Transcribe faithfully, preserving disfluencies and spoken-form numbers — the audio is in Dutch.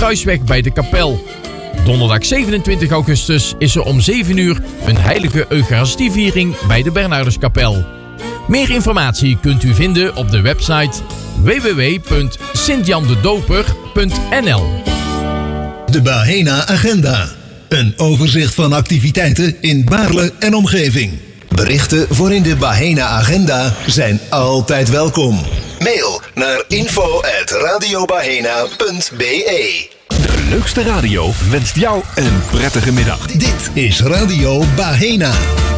Kruisweg bij de Kapel. Donderdag zevenentwintig augustus is er om zeven uur een heilige Eucharistieviering bij de Bernarduskapel. Meer informatie kunt u vinden op de website w w w punt sint jan de doper punt n l. De Bahena Agenda. Een overzicht van activiteiten in Baarle en omgeving. Berichten voor in de Bahena Agenda zijn altijd welkom. Mail naar info at radiobahena punt b e. De leukste radio wenst jou een prettige middag. Dit is Radio Bahena.